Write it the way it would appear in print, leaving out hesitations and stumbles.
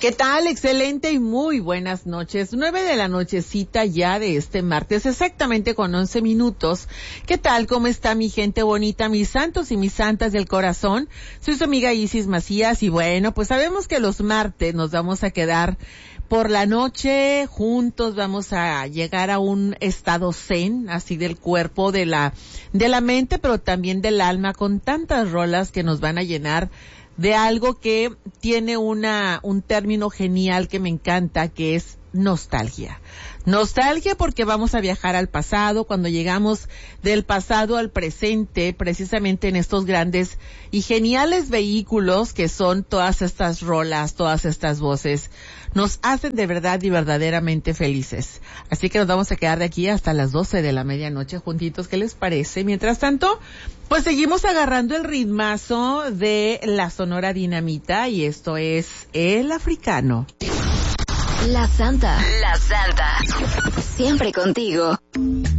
¿Qué tal? Excelente y muy buenas noches. 9 de la nochecita ya de este martes, exactamente con 11 minutos. ¿Qué tal? ¿Cómo está mi gente bonita, mis santos y mis santas del corazón? Soy su amiga Isis Macías y bueno, pues sabemos que los martes nos vamos a quedar por la noche juntos, vamos a llegar a un estado zen, así del cuerpo, de la mente, pero también del alma, con tantas rolas que nos van a llenar de algo que tiene un término genial que me encanta, que es nostalgia. Nostalgia porque vamos a viajar al pasado, cuando llegamos del pasado al presente, precisamente en estos grandes y geniales vehículos que son todas estas rolas, todas estas voces, nos hacen de verdad y verdaderamente felices. Así que nos vamos a quedar de aquí hasta las 12 de la medianoche juntitos, ¿qué les parece? Mientras tanto, pues seguimos agarrando el ritmazo de la Sonora Dinamita y esto es El Africano. La Santa. Siempre contigo.